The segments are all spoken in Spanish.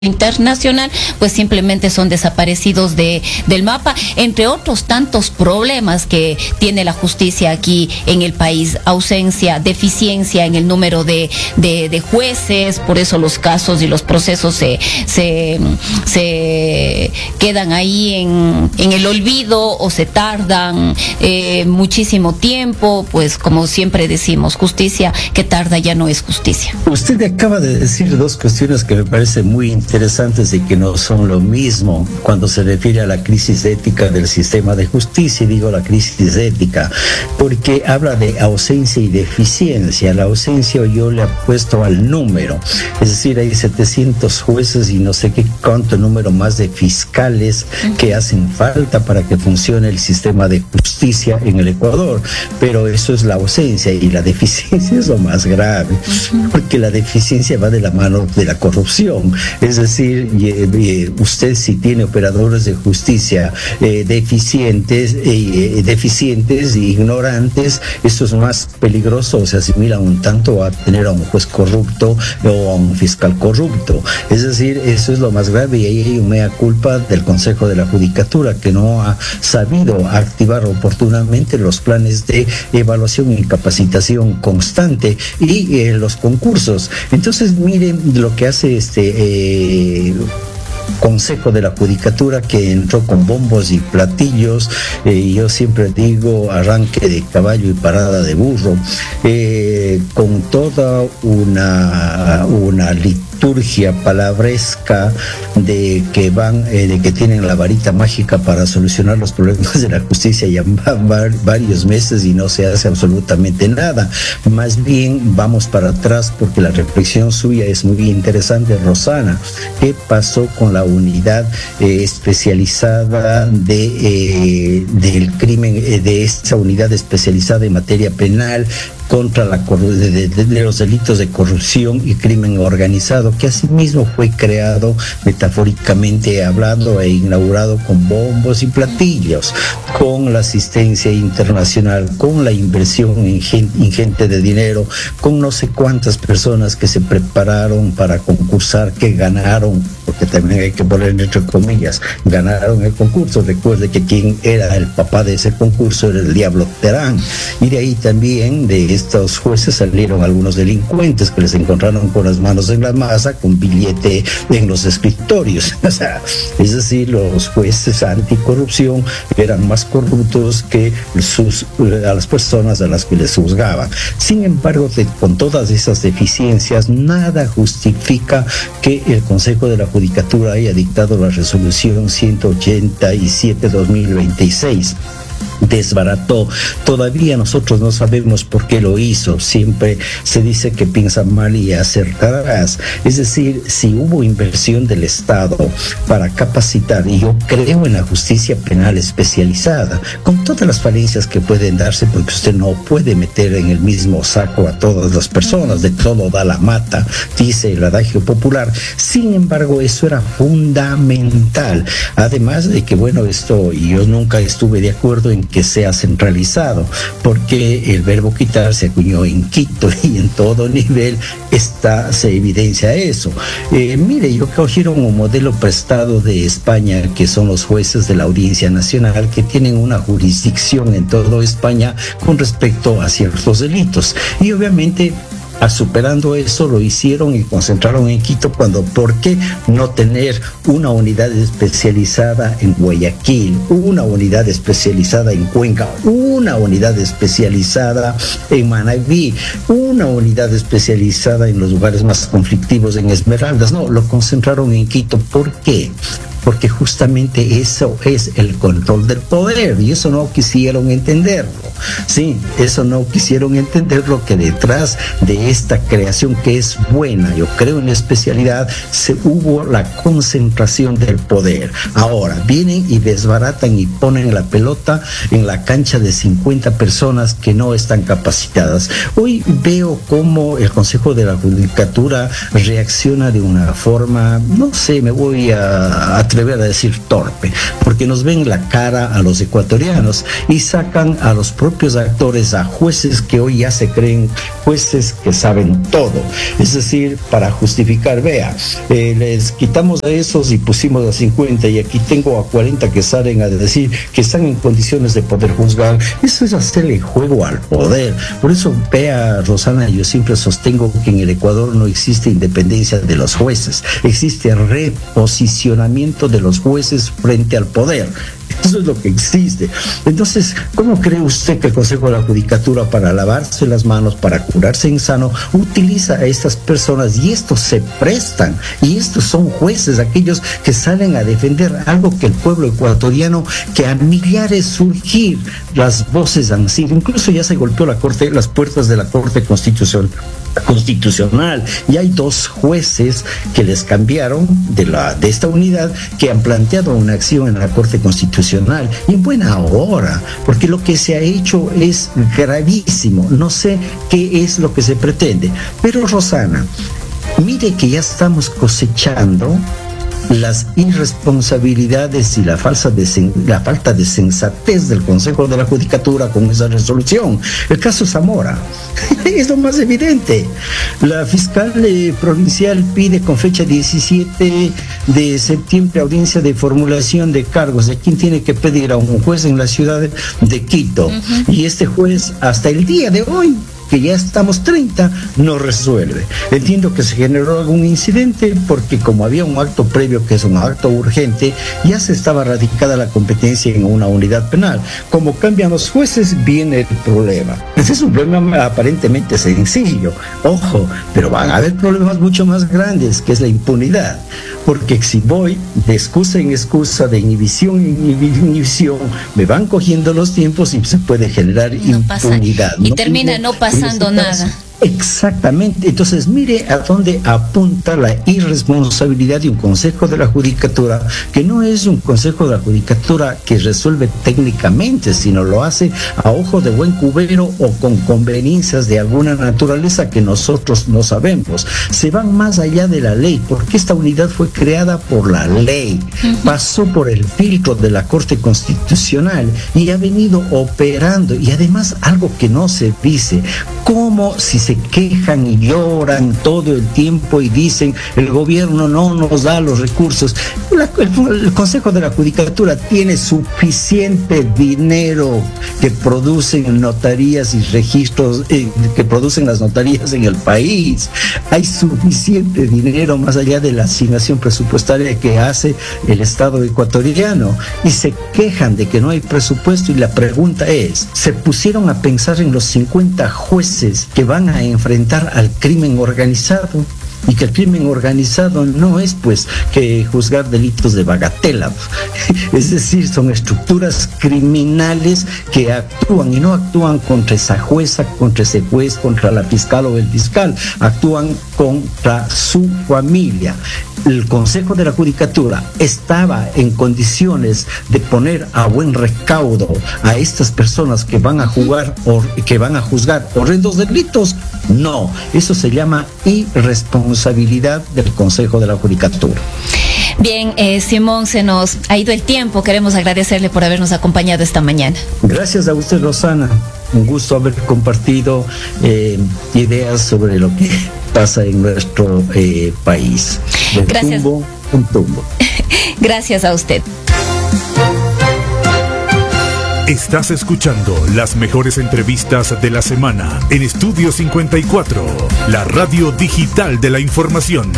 internacional, pues simplemente son desaparecidos del mapa, entre otros tantos problemas que tiene la justicia aquí en el país: ausencia, deficiencia en el número de jueces. Por eso los casos y los procesos se quedan ahí en el olvido, o se tardan muchísimo tiempo. Pues como siempre decimos, justicia que tarda ya no es justicia. Usted acaba de decir dos cuestiones que me parecen muy interesantes y que no son lo mismo cuando se refiere a la crisis ética del sistema de justicia. Y digo la crisis ética porque habla de ausencia y deficiencia. La ausencia yo le apuesto al número, es decir, hay 700 jueces y no sé qué cuánto número más de fiscales que hacen falta para que funcione el sistema de justicia en el Ecuador. Pero eso es la ausencia, y la deficiencia es lo más grave, porque la deficiencia va de la mano de la corrupción. Es decir, usted si tiene operadores de justicia deficientes e ignorantes, eso es más peligroso, se asimila un tanto a tener a un juez corrupto o a un fiscal corrupto. Es decir, eso es lo más grave, y ahí hay un mea culpa del Consejo de la Judicatura, que no ha sabido activar oportunamente los planes de evaluación y capacitación constante y los concursos. Entonces, miren lo que hace Consejo de la Judicatura, que entró con bombos y platillos, yo siempre digo arranque de caballo y parada de burro, con toda una liturgia palabresca de que tienen la varita mágica para solucionar los problemas de la justicia. Ya van varios meses y no se hace absolutamente nada. Más bien vamos para atrás, porque la reflexión suya es muy interesante, Rosana. ¿Qué pasó con la unidad especializada del crimen, de esta unidad especializada en materia penal contra de los delitos de corrupción y crimen organizado, que asimismo fue creado, metafóricamente hablando, e inaugurado con bombos y platillos, con la asistencia internacional, con la inversión ingente de dinero, con no sé cuántas personas que se prepararon para concursar, que ganaron, porque también hay que poner entre comillas, ganaron el concurso. Recuerde que quien era el papá de ese concurso era el Diablo Terán, y de ahí también, de estos jueces, salieron algunos delincuentes que les encontraron con las manos en la masa, con billete en los escritorios. O sea, es decir, los jueces anticorrupción eran más corruptos que a las personas a las que les juzgaban. Sin embargo, con todas esas deficiencias, nada justifica que el Consejo de la Judicatura haya dictado la resolución 187/2026. Desbarató. Todavía nosotros no sabemos por qué lo hizo. Siempre se dice que piensa mal y acertarás. Es decir, si hubo inversión del Estado para capacitar, y yo creo en la justicia penal especializada, con todas las falencias que pueden darse, porque usted no puede meter en el mismo saco a todas las personas, de todo da la mata, dice el adagio popular. Sin embargo, eso era fundamental. Además de que, bueno, esto, yo nunca estuve de acuerdo en que sea centralizado, porque el verbo quitar se acuñó en Quito, y en todo nivel se evidencia eso. Mire, yo cogieron un modelo prestado de España, que son los jueces de la Audiencia Nacional, que tienen una jurisdicción en toda España con respecto a ciertos delitos, y obviamente superando eso lo hicieron y concentraron en Quito. ¿Por qué no tener una unidad especializada en Guayaquil, una unidad especializada en Cuenca, una unidad especializada en Manabí, una unidad especializada en los lugares más conflictivos, en Esmeraldas? No, lo concentraron en Quito. ¿Por qué? Porque justamente eso es el control del poder, y eso no quisieron entenderlo. Sí, eso no quisieron entenderlo, que detrás de esta creación, que es buena, yo creo en la especialidad, hubo la concentración del poder. Ahora vienen y desbaratan y ponen la pelota en la cancha de 50 personas que no están capacitadas. Hoy veo cómo el Consejo de la Judicatura reacciona de una forma, no sé, me voy a atrever a decir torpe, porque nos ven la cara a los ecuatorianos y sacan a los propios actores, a jueces que hoy ya se creen jueces que saben todo. Es decir, para justificar, vea, les quitamos a esos y pusimos a 50 y aquí tengo a 40 que salen a decir que están en condiciones de poder juzgar. Eso es hacerle juego al poder. Por eso, vea, Rosana, yo siempre sostengo que en el Ecuador no existe independencia de los jueces, existe reposicionamiento de los jueces frente al poder. Eso es lo que existe. Entonces, ¿cómo cree usted que el Consejo de la Judicatura, para lavarse las manos, para curarse en sano, utiliza a estas personas? Y estos se prestan, y estos son jueces, aquellos que salen a defender algo que el pueblo ecuatoriano, que a millares surgir las voces han sido. Incluso ya se golpeó las puertas de la Corte Constitucional, y hay 2 jueces que les cambiaron de esta unidad, que han planteado una acción en la Corte Constitucional, y en buena hora, porque lo que se ha hecho es gravísimo. No sé qué es lo que se pretende, pero Rosana, mire que ya estamos cosechando las irresponsabilidades y la falta de sensatez del Consejo de la Judicatura con esa resolución. El caso Zamora es lo más evidente. La fiscal provincial pide con fecha 17 de septiembre audiencia de formulación de cargos. ¿De quién tiene que pedir? A un juez en la ciudad de Quito. Y este juez, hasta el día de hoy, que ya estamos 30, no resuelve. Entiendo que se generó algún incidente porque como había un acto previo que es un acto urgente, ya se estaba radicada la competencia en una unidad penal. Como cambian los jueces, viene el problema. Ese es un problema aparentemente sencillo, ojo, pero van a haber problemas mucho más grandes, que es la impunidad. Porque si voy de excusa en excusa, de inhibición en inhibición, me van cogiendo los tiempos y se puede generar impunidad. Y termina no pasando nada. Exactamente. Entonces, mire a dónde apunta la irresponsabilidad de un Consejo de la Judicatura, que no es un Consejo de la Judicatura que resuelve técnicamente, sino lo hace a ojo de buen cubero o con conveniencias de alguna naturaleza que nosotros no sabemos. Se van más allá de la ley, porque esta unidad fue creada por la ley, pasó por el filtro de la Corte Constitucional y ha venido operando. Y además, algo que no se dice, como si se quejan y lloran todo el tiempo y dicen el gobierno no nos da los recursos. El Consejo de la Judicatura tiene suficiente dinero que producen notarías y registros, que producen las notarías en el país. Hay suficiente dinero más allá de la asignación presupuestaria que hace el Estado ecuatoriano, y se quejan de que no hay presupuesto. Y la pregunta es, ¿se pusieron a pensar en los 50 jueces que van a enfrentar al crimen organizado? Y que el crimen organizado no es pues que juzgar delitos de bagatela, es decir, son estructuras criminales que actúan, y no actúan contra esa jueza, contra ese juez, contra la fiscal o el fiscal, actúan contra su familia. El Consejo de la Judicatura estaba en condiciones de poner a buen recaudo a estas personas que van a juzgar horrendos delitos. No, eso se llama irresponsabilidad del Consejo de la Judicatura. Bien, Simón, se nos ha ido el tiempo. Queremos agradecerle por habernos acompañado esta mañana. Gracias a usted, Rosana. Un gusto haber compartido ideas sobre lo que pasa en nuestro país. Gracias. Tumbo en tumbo. Gracias a usted. Estás escuchando las mejores entrevistas de la semana en Estudio 54, la radio digital de la información.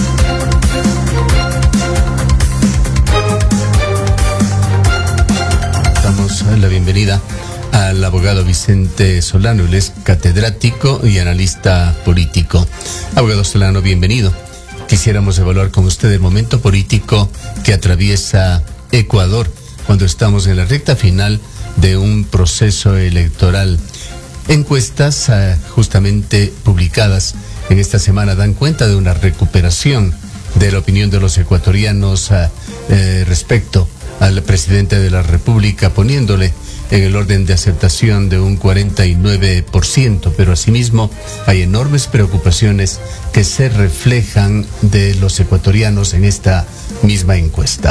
Damos la bienvenida al abogado Vicente Solano. Él es catedrático y analista político. Abogado Solano, bienvenido. Quisiéramos evaluar con usted el momento político que atraviesa Ecuador cuando estamos en la recta final de un proceso electoral. Encuestas justamente publicadas en esta semana dan cuenta de una recuperación de la opinión de los ecuatorianos respecto al presidente de la República, poniéndole en el orden de aceptación de un 49%, pero asimismo hay enormes preocupaciones que se reflejan de los ecuatorianos en esta misma encuesta.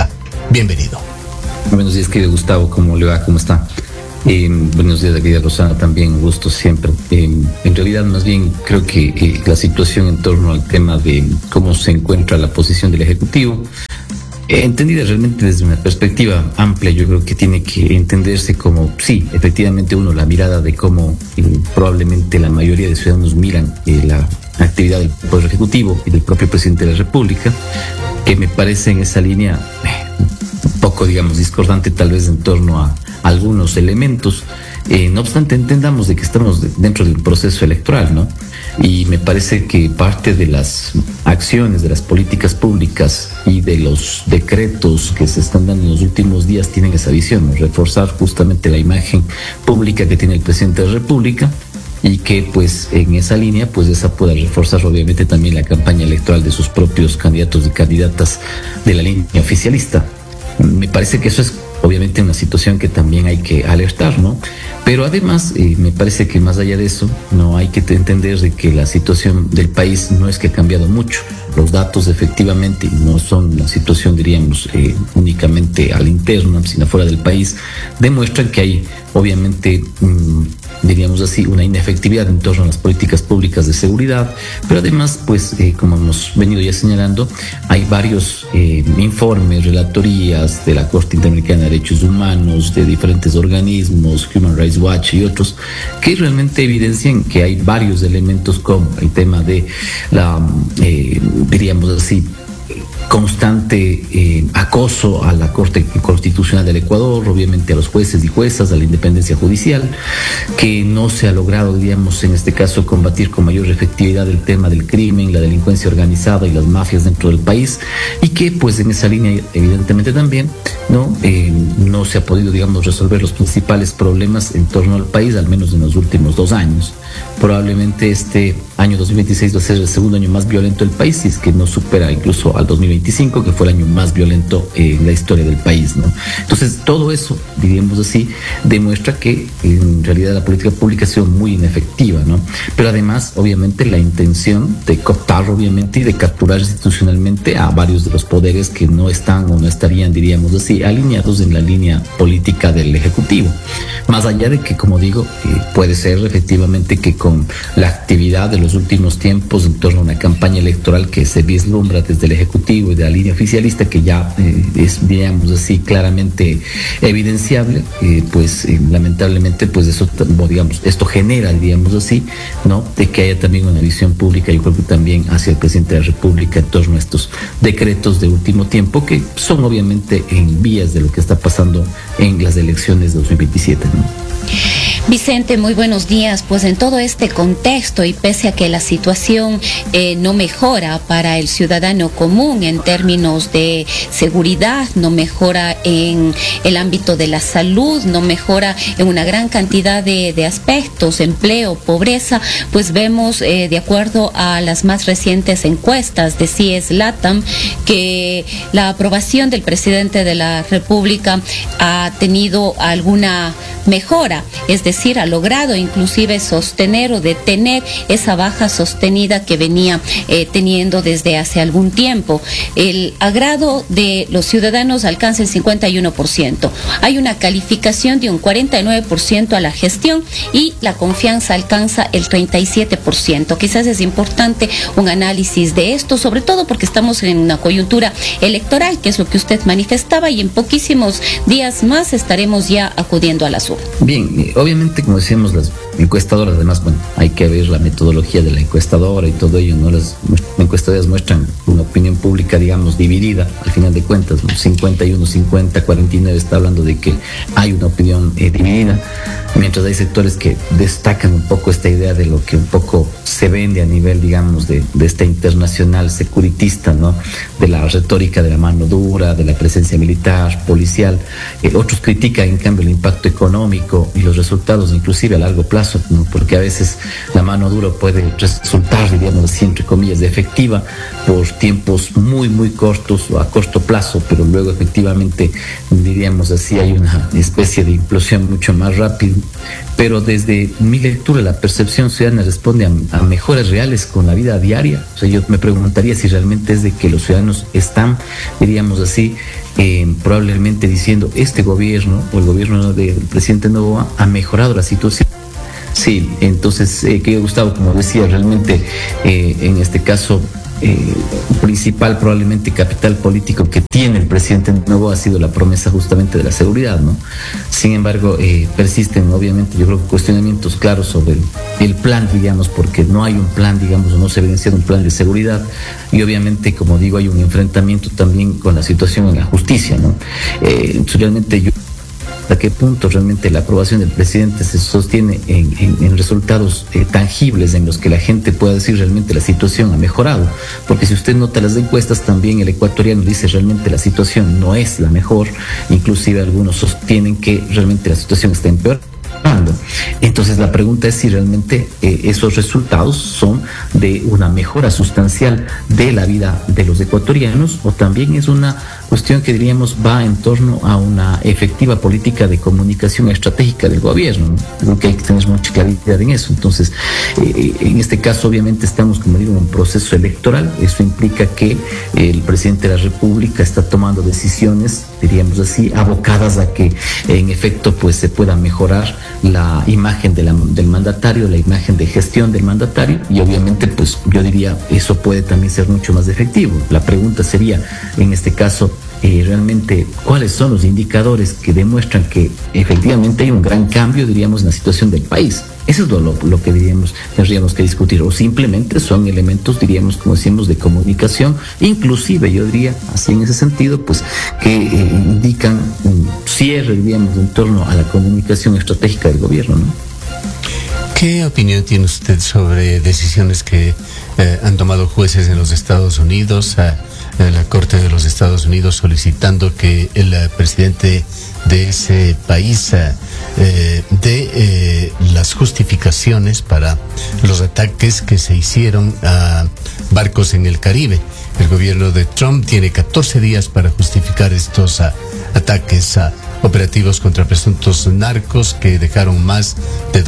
Bienvenido. Buenos días, querido Gustavo, ¿cómo le va? ¿Cómo está? Buenos días, querida Rosana, también un gusto siempre. En realidad, más bien, creo que la situación en torno al tema de cómo se encuentra la posición del Ejecutivo, entendida realmente desde una perspectiva amplia, yo creo que tiene que entenderse como, sí, efectivamente uno, la mirada de cómo probablemente la mayoría de ciudadanos miran la actividad del Poder Ejecutivo y del propio Presidente de la República, que me parece en esa línea un poco, digamos, discordante tal vez en torno a algunos elementos. No obstante, entendamos de que estamos dentro del proceso electoral, ¿no? Y me parece que parte de las acciones, de las políticas públicas y de los decretos que se están dando en los últimos días tienen esa visión, ¿no? Reforzar justamente la imagen pública que tiene el Presidente de la República, y que pues en esa línea pues esa pueda reforzar obviamente también la campaña electoral de sus propios candidatos y candidatas de la línea oficialista. Me parece que eso es obviamente una situación que también hay que alertar, ¿no? Pero además me parece que más allá de eso no hay que entender de que la situación del país no es que ha cambiado mucho. Los datos efectivamente no son una situación, diríamos, únicamente a la interna, sino fuera del país, demuestran que hay obviamente, diríamos así, una inefectividad en torno a las políticas públicas de seguridad, pero además, pues, como hemos venido ya señalando, hay varios informes, relatorías de la Corte Interamericana de Derechos Humanos, de diferentes organismos, Human Rights Watch y otros, que realmente evidencian que hay varios elementos como el tema de la, diríamos así, constante acoso a la Corte Constitucional del Ecuador, obviamente a los jueces y juezas, a la independencia judicial, que no se ha logrado, digamos, en este caso, combatir con mayor efectividad el tema del crimen, la delincuencia organizada y las mafias dentro del país, y que pues en esa línea evidentemente también no se ha podido, digamos, resolver los principales problemas en torno al país, al menos en los últimos 2 años. Probablemente este año 2026 va a ser el segundo año más violento del país, si es que no supera incluso al 2025, que fue el año más violento en la historia del país, ¿no? Entonces, todo eso, diríamos así, demuestra que en realidad la política pública ha sido muy inefectiva, ¿no? Pero además, obviamente, la intención de cooptar, obviamente, y de capturar institucionalmente a varios de los poderes que no están o no estarían, diríamos así, alineados en la línea política del Ejecutivo. Más allá de que, como digo, puede ser efectivamente que con la actividad de los últimos tiempos en torno a una campaña electoral que se vislumbra desde el Ejecutivo y de la línea oficialista, que ya es, digamos así, claramente evidenciable, pues lamentablemente, pues eso, digamos, esto genera, digamos así, ¿no?, de que haya también una visión pública, yo creo que también hacia el Presidente de la República en torno a estos decretos de último tiempo, que son obviamente en vías de lo que está pasando en las elecciones de 2027, ¿no? Vicente, muy buenos días. Pues en todo este contexto y pese a que la situación no mejora para el ciudadano común en términos de seguridad, no mejora en el ámbito de la salud, no mejora en una gran cantidad de aspectos, empleo, pobreza, pues vemos, de acuerdo a las más recientes encuestas de CIES LATAM, que la aprobación del presidente de la República ha tenido alguna mejora, es decir, ha logrado inclusive sostener o detener esa baja sostenida que venía teniendo desde hace algún tiempo. El agrado de los ciudadanos alcanza el 51%. Hay una calificación de un 49% a la gestión y la confianza alcanza el 37%. Quizás es importante un análisis de esto, sobre todo porque estamos en una coyuntura electoral, que es lo que usted manifestaba, y en poquísimos días más estaremos ya acudiendo a las urnas. Bien, obviamente, como decíamos, las encuestadoras, además, bueno, hay que ver la metodología de la encuestadora y todo ello, ¿no? Las encuestadoras muestran una opinión pública, digamos, dividida, al final de cuentas, ¿no? 51, 50, 49, está hablando de que hay una opinión dividida, mientras hay sectores que destacan un poco esta idea de lo que un poco se vende a nivel, digamos, de esta internacional securitista, ¿no?, de la retórica de la mano dura, de la presencia militar, policial. Otros critican, en cambio, el impacto económico y los resultados, inclusive a largo plazo, caso, ¿no? Porque a veces la mano dura puede resultar, diríamos así, entre comillas, efectiva por tiempos muy, muy cortos o a corto plazo, pero luego efectivamente, diríamos así, hay una especie de implosión mucho más rápida. Pero desde mi lectura, la percepción ciudadana responde a mejoras reales con la vida diaria. O sea, yo me preguntaría si realmente es de que los ciudadanos están, diríamos así, probablemente diciendo este gobierno o el gobierno del presidente Noboa ha mejorado la situación. Sí, entonces, querido Gustavo, como decía, realmente en este caso principal probablemente capital político que tiene el presidente Noboa ha sido la promesa justamente de la seguridad, ¿no? Sin embargo, persisten obviamente, yo creo que cuestionamientos claros sobre el plan, digamos, porque no hay un plan, digamos, o no se ha evidenciado un plan de seguridad, y obviamente, como digo, hay un enfrentamiento también con la situación en la justicia, ¿no? Realmente yo hasta qué punto realmente la aprobación del presidente se sostiene en resultados tangibles en los que la gente pueda decir realmente la situación ha mejorado, porque si usted nota las encuestas también el ecuatoriano dice realmente la situación no es la mejor, inclusive algunos sostienen que realmente la situación está empeorando. Entonces la pregunta es si realmente esos resultados son de una mejora sustancial de la vida de los ecuatorianos, o también es una cuestión que diríamos va en torno a una efectiva política de comunicación estratégica del gobierno, ¿no? Creo que hay que tener mucha claridad en eso. Entonces, en este caso obviamente estamos, como digo, en un proceso electoral. Eso implica que el presidente de la República está tomando decisiones, diríamos así, abocadas a que en efecto pues se pueda mejorar la imagen del mandatario, la imagen de gestión del mandatario, y obviamente pues yo diría eso puede también ser mucho más efectivo. La pregunta sería en este caso realmente cuáles son los indicadores que demuestran que efectivamente hay un gran cambio, diríamos, en la situación del país. Eso es lo que tendríamos que discutir, o simplemente son elementos, diríamos, como decíamos, de comunicación, inclusive yo diría así en ese sentido, pues que indican un cierre, diríamos, en torno a la comunicación estratégica del gobierno, ¿no? ¿Qué opinión tiene usted sobre decisiones que han tomado jueces en los Estados Unidos, la Corte de los Estados Unidos, solicitando que el presidente de ese país dé las justificaciones para los ataques que se hicieron a barcos en el Caribe? El gobierno de Trump tiene 14 días para justificar estos ataques operativos contra presuntos narcos que dejaron más de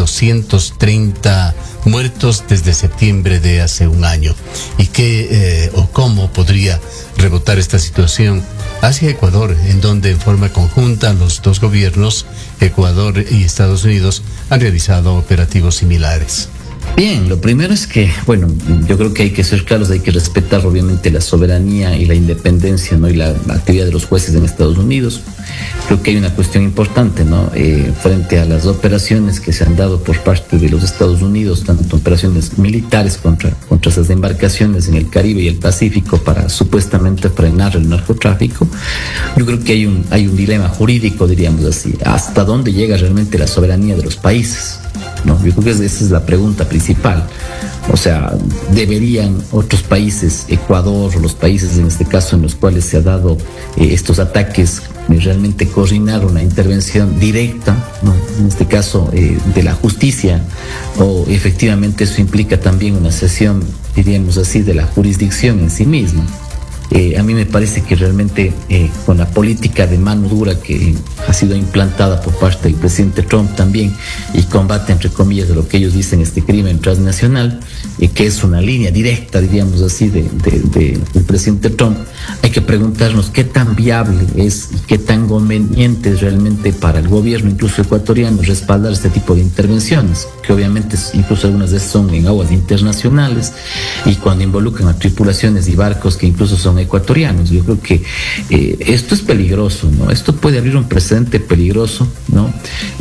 230 muertos desde septiembre de hace un año. ¿Y qué o cómo podría rebotar esta situación hacia Ecuador, en donde en forma conjunta los dos gobiernos, Ecuador y Estados Unidos, han realizado operativos similares? Bien, lo primero es que, bueno, yo creo que hay que ser claros, hay que respetar obviamente la soberanía y la independencia, ¿no? Y la actividad de los jueces en Estados Unidos. Creo que hay una cuestión importante, ¿no? Frente a las operaciones que se han dado por parte de los Estados Unidos, tanto operaciones militares contra esas embarcaciones en el Caribe y el Pacífico para supuestamente frenar el narcotráfico. Yo creo que hay un dilema jurídico, diríamos así, ¿hasta dónde llega realmente la soberanía de los países? No, yo creo que esa es la pregunta principal. O sea, ¿deberían otros países, Ecuador o los países en este caso en los cuales se ha dado estos ataques, realmente coordinar una intervención directa, ¿no? En este caso de la justicia, o efectivamente eso implica también una cesión, diríamos así, de la jurisdicción en sí misma? A mí me parece que realmente con la política de mano dura que ha sido implantada por parte del presidente Trump también, y combate entre comillas de lo que ellos dicen este crimen transnacional, que es una línea directa, diríamos así, del presidente Trump, hay que preguntarnos qué tan viable es y qué tan conveniente es realmente para el gobierno, incluso ecuatoriano, respaldar este tipo de intervenciones, que obviamente incluso algunas de esas son en aguas internacionales y cuando involucran a tripulaciones y barcos que incluso son ecuatorianos. Yo creo que esto es peligroso, ¿no? Esto puede abrir un precedente peligroso, ¿no?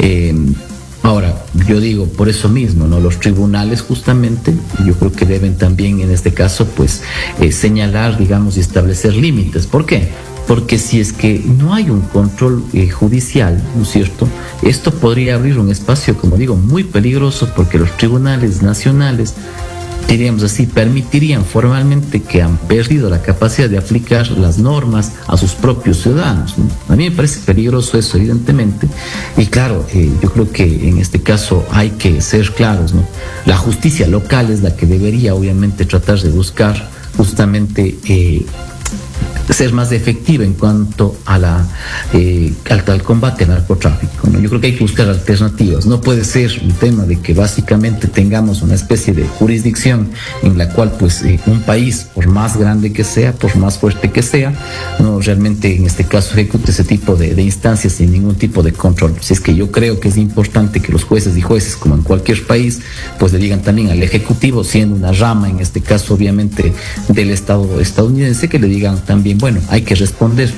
Ahora, yo digo, por eso mismo, ¿no? Los tribunales justamente, yo creo que deben también en este caso, pues, señalar, digamos, y establecer límites. ¿Por qué? Porque si es que no hay un control judicial, ¿no es cierto?, esto podría abrir un espacio, como digo, muy peligroso, porque los tribunales nacionales diríamos así, permitirían formalmente que han perdido la capacidad de aplicar las normas a sus propios ciudadanos, ¿no? A mí me parece peligroso eso, evidentemente, y claro, yo creo que en este caso hay que ser claros, ¿no? La justicia local es la que debería obviamente tratar de buscar justamente ser más efectiva en cuanto a al combate al narcotráfico, ¿no? Yo creo que hay que buscar alternativas. No puede ser un tema de que básicamente tengamos una especie de jurisdicción en la cual pues un país, por más grande que sea, por más fuerte que sea, no realmente en este caso ejecute ese tipo de instancias sin ningún tipo de control. Si es que yo creo que es importante que los jueces y jueces, como en cualquier país, pues le digan también al ejecutivo, siendo una rama en este caso obviamente del Estado estadounidense, que le digan también, bueno, hay que responder